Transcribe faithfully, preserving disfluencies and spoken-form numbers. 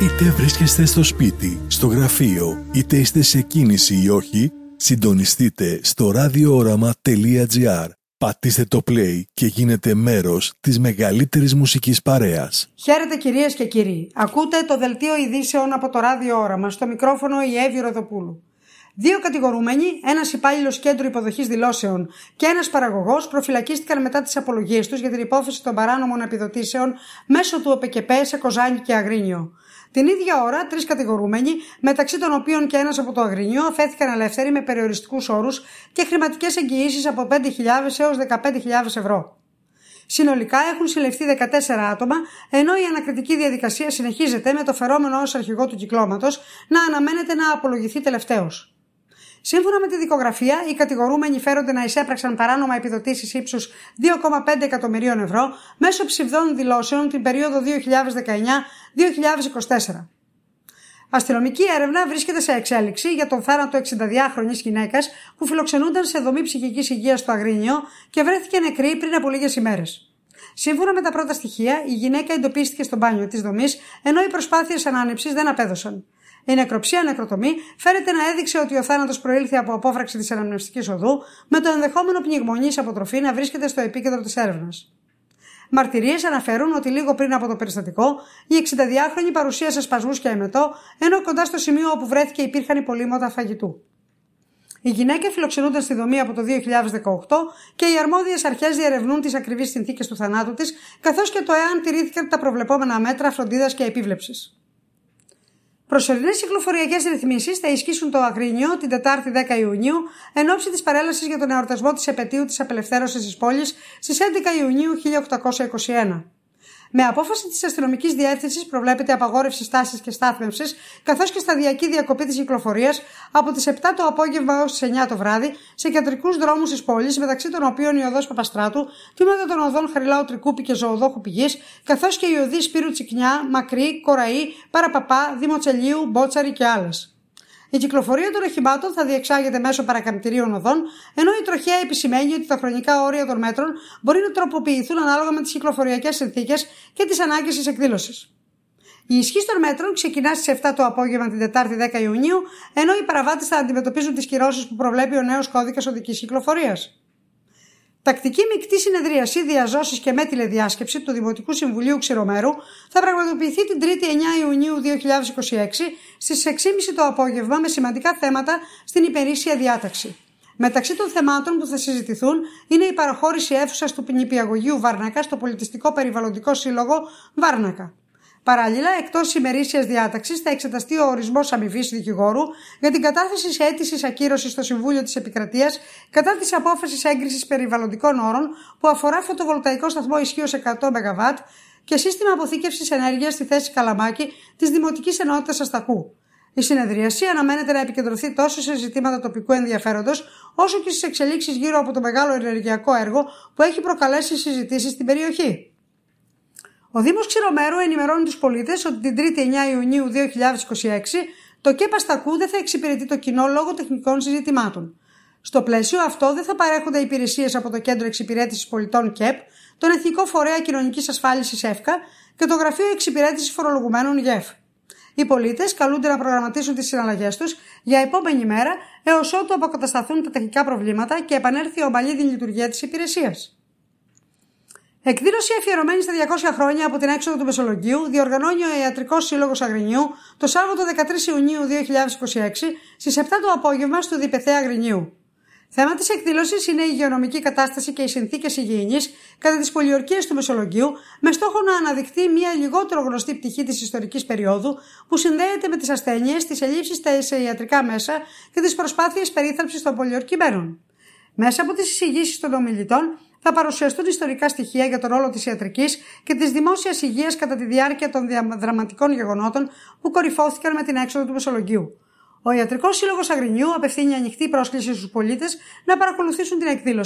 Είτε βρίσκεστε στο σπίτι, στο γραφείο, είτε είστε σε κίνηση ή όχι, συντονιστείτε στο ραδιόοραμα τελεία τζι άρ. Πατήστε το play και γίνετε μέρος της μεγαλύτερης μουσικής παρέας. Χαίρετε κυρίες και κύριοι. Ακούτε το δελτίο ειδήσεων από το Ράδιο Όραμα. Στο μικρόφωνο η Εύη Ροδοπούλου. Δύο κατηγορούμενοι, ένας υπάλληλος κέντρου υποδοχής δηλώσεων και ένας παραγωγός, προφυλακίστηκαν μετά τις απολογίες τους για την υπόθεση των παράνομων επιδοτήσεων μέσω του ΟΠΕΚΕΠΕ σε Κοζάνη και Αγρίνιο. Την ίδια ώρα, τρεις κατηγορούμενοι, μεταξύ των οποίων και ένας από το Αγρίνιο, αφέθηκαν ελεύθεροι με περιοριστικούς όρους και χρηματικές εγγυήσεις από πέντε χιλιάδες έως δεκαπέντε χιλιάδες ευρώ. Συνολικά έχουν συλληφθεί δεκατέσσερα άτομα, ενώ η ανακριτική διαδικασία συνεχίζεται με το φερόμενο ως αρχηγό του κυκλώματος να αναμένεται να απολογηθεί τελευταίος. Σύμφωνα με τη δικογραφία, οι κατηγορούμενοι φέρονται να εισέπραξαν παράνομα επιδοτήσεις ύψους δύο κόμμα πέντε εκατομμυρίων ευρώ μέσω ψευδών δηλώσεων την περίοδο δύο χιλιάδες δεκαεννιά με δύο χιλιάδες είκοσι τέσσερα. Αστυνομική έρευνα βρίσκεται σε εξέλιξη για τον θάνατο εξηνταδυάχρονης γυναίκας που φιλοξενούνταν σε δομή ψυχικής υγείας στο Αγρίνιο και βρέθηκε νεκρή πριν από λίγες ημέρες. Σύμφωνα με τα πρώτα στοιχεία, η γυναίκα εντοπίστηκε στο μπάνιο της δομής, ενώ οι προσπάθειες ανάνυψης δεν απέδωσαν. Η νεκροψία νεκροτομή φέρεται να έδειξε ότι ο θάνατος προήλθε από απόφραξη της αναμνευστικής οδού, με το ενδεχόμενο πνιγμονής αποτροφή να βρίσκεται στο επίκεντρο της έρευνας. Μαρτυρίες αναφέρουν ότι λίγο πριν από το περιστατικό, η εξηνταδυάχρονη παρουσίασε σπασμούς και αιμετό, ενώ κοντά στο σημείο όπου βρέθηκε υπήρχαν υπολείμματα φαγητού. Οι γυναίκες φιλοξενούνταν στη δομή από το δύο χιλιάδες δεκαοκτώ και οι αρμόδιες αρχές διερευνούν τις ακριβείς συνθήκες του θανάτου της, καθώς και το εάν τηρήθηκαν τα προβλεπόμενα μέτρα φροντίδας και επίβλεψης. Προσωρινές κυκλοφοριακές ρυθμίσεις θα ισχύσουν το Αγρίνιο την Τετάρτη δέκα Ιουνίου εν ώψη της παρέλασης για τον εορτασμό της επετείου της απελευθέρωσης της πόλης στις έντεκα Ιουνίου χίλια οκτακόσια είκοσι ένα. Με απόφαση της αστυνομικής διεύθυνσης προβλέπεται απαγόρευση στάσης και στάθμευσης, καθώς και σταδιακή διακοπή της κυκλοφορίας από τις επτά το απόγευμα έως τις εννιά το βράδυ σε κεντρικούς δρόμους της πόλης, μεταξύ των οποίων η οδός Παπαστράτου, τμήματα των οδών Χαριλάου Τρικούπη και Ζωοδόχου Πηγής, καθώς και οι οδοί Σπύρου Τσικνιά, Μακρύ, Κοραή, Παραπαπά, Δημοτσελίου, Μπότσαρη και άλλες. Η κυκλοφορία των οχημάτων θα διεξάγεται μέσω παρακαμπτηρίων οδών, ενώ η τροχέα επισημαίνει ότι τα χρονικά όρια των μέτρων μπορεί να τροποποιηθούν ανάλογα με τις κυκλοφοριακές συνθήκες και τις ανάγκες της εκδήλωσης. Η ισχύ των μέτρων ξεκινά στις επτά το απόγευμα την Τετάρτη δέκα Ιουνίου, ενώ οι παραβάτες θα αντιμετωπίζουν τις κυρώσεις που προβλέπει ο νέος κώδικας οδικής κυκλοφορίας. Τακτική μεικτή συνεδρίαση, διαζώσεις και με τηλεδιάσκεψη του Δημοτικού Συμβουλίου Ξηρομέρου θα πραγματοποιηθεί την Τρίτη εννιά Ιουνίου δύο χιλιάδες είκοσι έξι στις έξι και μισή το απόγευμα με σημαντικά θέματα στην ημερήσια διάταξη. Μεταξύ των θεμάτων που θα συζητηθούν είναι η παραχώρηση αίθουσας του νηπιαγωγείου Βάρνακα στο Πολιτιστικό Περιβαλλοντικό Σύλλογο Βάρνακα. Παράλληλα, εκτός ημερήσιας διάταξης, θα εξεταστεί ο ορισμός αμοιβής δικηγόρου για την κατάθεση σε αίτηση ακύρωσης στο Συμβούλιο της Επικρατείας κατά της απόφασης έγκρισης περιβαλλοντικών όρων που αφορά φωτοβολταϊκό σταθμό ισχύως εκατό μεγαβάτ και σύστημα αποθήκευσης ενέργειας στη θέση Καλαμάκη της Δημοτικής Ενότητας Αστακού. Η συνεδρίαση αναμένεται να επικεντρωθεί τόσο σε ζητήματα τοπικού ενδιαφέροντος, όσο και στις εξελίξεις γύρω από το μεγάλο ενεργειακό έργο που έχει προκαλέσει συζητήσεις στην περιοχή. Ο Δήμος Ξηρομέρου ενημερώνει τους πολίτες ότι την Τρίτη εννιά Ιουνίου δύο χιλιάδες είκοσι έξι το ΚΕΠ Αστακού δεν θα εξυπηρετεί το κοινό λόγω τεχνικών συζητημάτων. Στο πλαίσιο αυτό δεν θα παρέχονται υπηρεσίες από το Κέντρο Εξυπηρέτησης Πολιτών ΚΕΠ, τον Εθνικό Φορέα Κοινωνικής Ασφάλισης ΕΦΚΑ και το Γραφείο Εξυπηρέτησης Φορολογουμένων ΓΕΦ. Οι πολίτες καλούνται να προγραμματίσουν τις συναλλαγές τους για επόμενη μέρα έως ότου αποκατασταθούν τα τεχνικά προβλήματα και επανέλθει η ομαλή λειτουργία της υπηρεσίας. Εκδήλωση αφιερωμένη στα διακόσια χρόνια από την έξοδο του Μεσολογγίου διοργανώνει ο Ιατρικός Σύλλογος Αγρινιού το Σάββατο δεκατρείς Ιουνίου δύο χιλιάδες είκοσι έξι στις επτά το απόγευμα στο Διπεθέ Αγρινίου. Θέμα της εκδήλωσης είναι η υγειονομική κατάσταση και οι συνθήκες υγιεινής κατά τις πολιορκίες του Μεσολογγίου, με στόχο να αναδειχθεί μια λιγότερο γνωστή πτυχή της ιστορικής περίοδου που συνδέεται με τις ασθένειες, τις ελλείψεις στα ιατρικά μέσα και τις προσπάθειες περίθαλψης των πολιορκημένων. Μέσα από τις εισηγήσεις των ομιλητών θα παρουσιαστούν ιστορικά στοιχεία για τον ρόλο της ιατρικής και της δημόσιας υγείας κατά τη διάρκεια των δραματικών γεγονότων που κορυφώθηκαν με την έξοδο του Μεσολογγίου. Ο Ιατρικός Σύλλογος Αγρινιού απευθύνει ανοιχτή πρόσκληση στους πολίτες να παρακολουθήσουν την εκδήλωση.